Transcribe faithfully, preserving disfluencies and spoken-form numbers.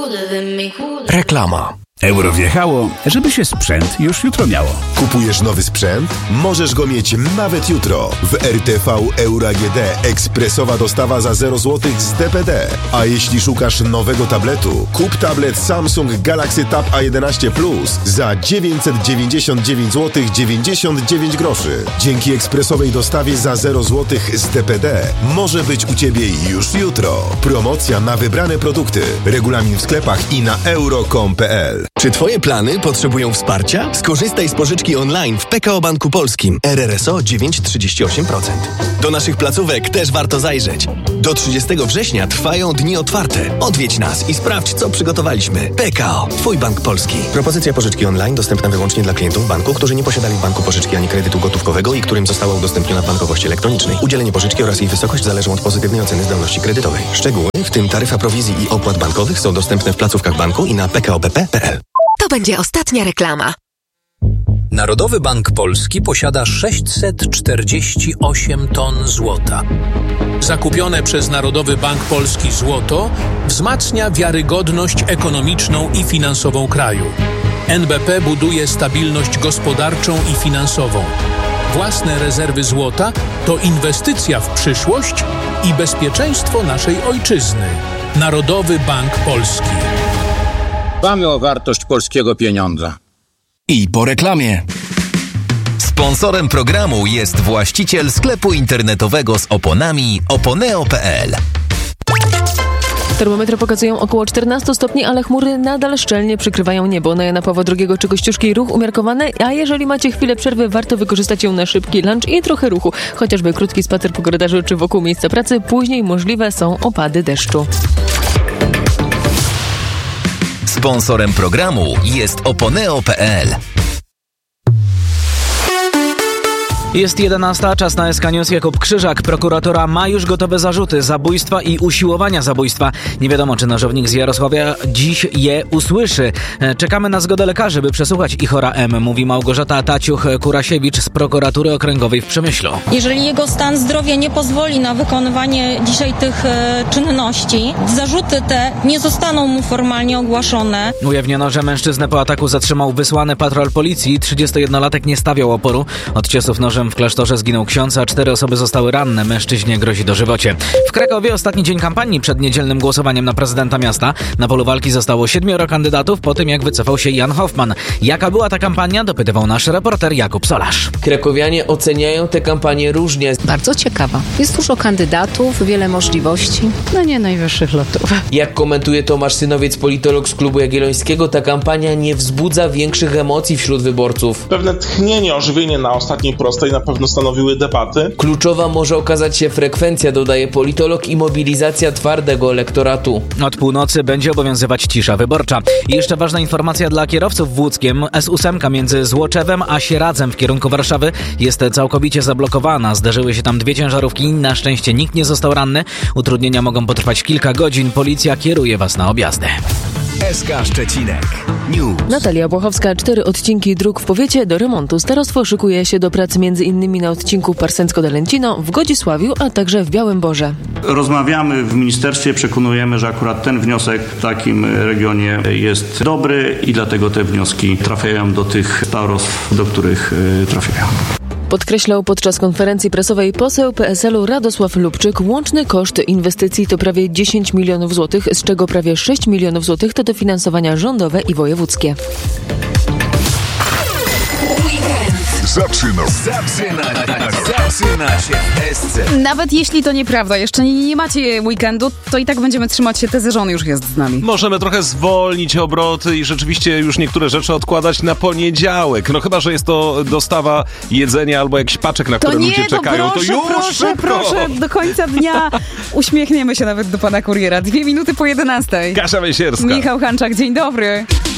Reklama. Euro wjechało, żeby się sprzęt już jutro miało. Kupujesz nowy sprzęt? Możesz go mieć nawet jutro. W R T V Euro A G D ekspresowa dostawa za zero złotych z D P D. A jeśli szukasz nowego tabletu, kup tablet Samsung Galaxy Tab A jedenaście Plus za dziewięćset dziewięćdziesiąt dziewięć złotych dziewięćdziesiąt dziewięć groszy. Dzięki ekspresowej dostawie za zero złotych z D P D może być u Ciebie już jutro. Promocja na wybrane produkty. Regulamin w sklepach i na euro kropka com kropka p l. Czy Twoje plany potrzebują wsparcia? Skorzystaj z pożyczki online w P K O Banku Polskim. R R S O dziewięć przecinek trzydzieści osiem procent. Do naszych placówek też warto zajrzeć. Do trzydziestego września trwają dni otwarte. Odwiedź nas i sprawdź, co przygotowaliśmy. P K O. Twój Bank Polski. Propozycja pożyczki online dostępna wyłącznie dla klientów banku, którzy nie posiadali w banku pożyczki ani kredytu gotówkowego i którym została udostępniona w bankowości elektronicznej. Udzielenie pożyczki oraz jej wysokość zależą od pozytywnej oceny zdolności kredytowej. Szczegóły, w tym taryfa prowizji i opłat bankowych, są dostępne w placówkach banku i na p k o b p kropka p l. To będzie ostatnia reklama. Narodowy Bank Polski posiada sześćset czterdzieści osiem ton złota. Zakupione przez Narodowy Bank Polski złoto wzmacnia wiarygodność ekonomiczną i finansową kraju. N B P buduje stabilność gospodarczą i finansową. Własne rezerwy złota to inwestycja w przyszłość i bezpieczeństwo naszej ojczyzny. Narodowy Bank Polski. Dbamy o wartość polskiego pieniądza. I po reklamie. Sponsorem programu jest właściciel sklepu internetowego z oponami oponeo kropka p l. Termometry pokazują około czternaście stopni, ale chmury nadal szczelnie przykrywają niebo. Na Jana Pawła drugiego czy Kościuszki ruch umiarkowany, a jeżeli macie chwilę przerwy, warto wykorzystać ją na szybki lunch i trochę ruchu. Chociażby krótki spacer po korytarzu czy wokół miejsca pracy, później możliwe są opady deszczu. Sponsorem programu jest oponeo kropka p l. Jest jedenasta, czas na S K News. Jakub Krzyżak. Prokuratura ma już gotowe zarzuty zabójstwa i usiłowania zabójstwa. Nie wiadomo, czy nożownik z Jarosławia dziś je usłyszy. Czekamy na zgodę lekarzy, by przesłuchać Ichora M., mówi Małgorzata Taciuch-Kurasiewicz z prokuratury okręgowej w Przemyślu. Jeżeli jego stan zdrowia nie pozwoli na wykonywanie dzisiaj tych e, czynności, zarzuty te nie zostaną mu formalnie ogłoszone. Ujawniono, że mężczyznę po ataku zatrzymał wysłany patrol policji. trzydziestojednolatek nie stawiał oporu. Od ciosów nożem w klasztorze zginął ksiądz, a cztery osoby zostały ranne. Mężczyźnie grozi dożywocie. W Krakowie ostatni dzień kampanii przed niedzielnym głosowaniem na prezydenta miasta. Na polu walki zostało siedmioro kandydatów po tym, jak wycofał się Jan Hoffman. Jaka była ta kampania? Dopytywał nasz reporter Jakub Solarz. Krakowianie oceniają tę kampanię różnie. Bardzo ciekawa. Jest dużo kandydatów, wiele możliwości. No nie najwyższych lotów. Jak komentuje Tomasz Synowiec, politolog z Klubu Jagiellońskiego, ta kampania nie wzbudza większych emocji wśród wyborców. Pewne tchnienie, ożywienie na ostatniej prostej na pewno stanowiły debaty. Kluczowa może okazać się frekwencja, dodaje politolog, i mobilizacja twardego elektoratu. Od północy będzie obowiązywać cisza wyborcza. I jeszcze ważna informacja dla kierowców w Łódzkiem. S osiem między Złoczewem a Sieradzem w kierunku Warszawy jest całkowicie zablokowana. Zderzyły się tam dwie ciężarówki. Na szczęście nikt nie został ranny. Utrudnienia mogą potrwać kilka godzin. Policja kieruje Was na objazdy. S K Szczecinek News. Natalia Błachowska. Cztery odcinki dróg w powiecie do remontu. Starostwo szykuje się do pracy między innymi na odcinku Parsencko-Delęcino, w Godzisławiu, a także w Białymborze. Rozmawiamy w ministerstwie, przekonujemy, że akurat ten wniosek w takim regionie jest dobry i dlatego te wnioski trafiają do tych starostw, do których trafiają. Podkreślał podczas konferencji prasowej poseł P S L-u Radosław Lubczyk. Łączny koszt inwestycji to prawie dziesięć milionów złotych, z czego prawie sześć milionów złotych to dofinansowania rządowe i wojewódzkie. Zaczyna, zaczyna, zaczyna się S C. Nawet jeśli to nieprawda, jeszcze nie, nie macie weekendu, to i tak będziemy trzymać się tezy, że on już jest z nami. Możemy trochę zwolnić obroty i rzeczywiście już niektóre rzeczy odkładać na poniedziałek. No chyba, że jest to dostawa jedzenia albo jakiś paczek, na to które nie, ludzie to czekają. proszę, to już proszę, szybko. proszę, do końca dnia uśmiechniemy się nawet do pana kuriera. Dwie minuty po jedenastej. Kasia Wejsierska. Michał Hanczak, dzień dobry.